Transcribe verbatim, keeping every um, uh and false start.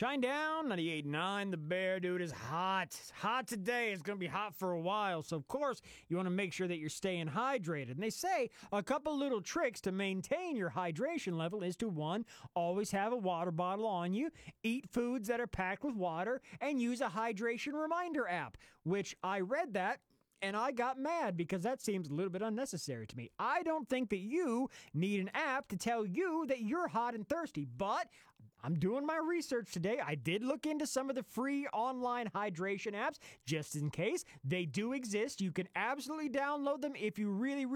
Shine down, ninety-eight point nine. The Bear, dude, is hot. It's hot today. It's going to be hot for a while. So, of course, you want to make sure that you're staying hydrated. And they say a couple little tricks to maintain your hydration level is to, one, always have a water bottle on you, eat foods that are packed with water, and use a hydration reminder app, which I read that. And I got mad because that seems a little bit unnecessary to me. I don't think that you need an app to tell you that you're hot and thirsty, but I'm doing my research today. I did look into some of the free online hydration apps just in case. They do exist. You can absolutely download them if you really, really